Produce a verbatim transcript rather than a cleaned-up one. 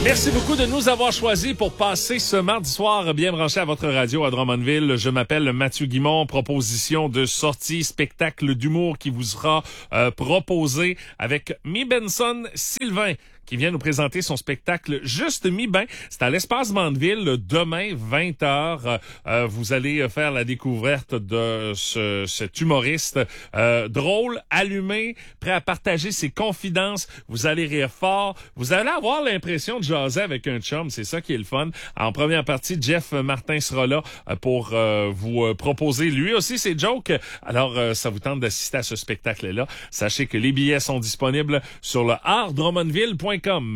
Merci beaucoup de nous avoir choisis pour passer ce mardi soir bien branché à votre radio à Drummondville. Je m'appelle Mathieu Guimond. Proposition de sortie, spectacle d'humour qui vous sera euh, proposé avec Mi Benson Sylvain, qui vient nous présenter son spectacle Juste mi ben. C'est à l'Espace Mandeville demain, vingt heures. Euh, vous allez faire la découverte de ce, cet humoriste euh, drôle, allumé, prêt à partager ses confidences. Vous allez rire fort. Vous allez avoir l'impression de jaser avec un chum. C'est ça qui est le fun. En première partie, Jeff Martin sera là pour euh, vous euh, proposer lui aussi ses jokes. Alors, euh, ça vous tente d'assister à ce spectacle-là. Sachez que les billets sont disponibles sur le art drummondville point com.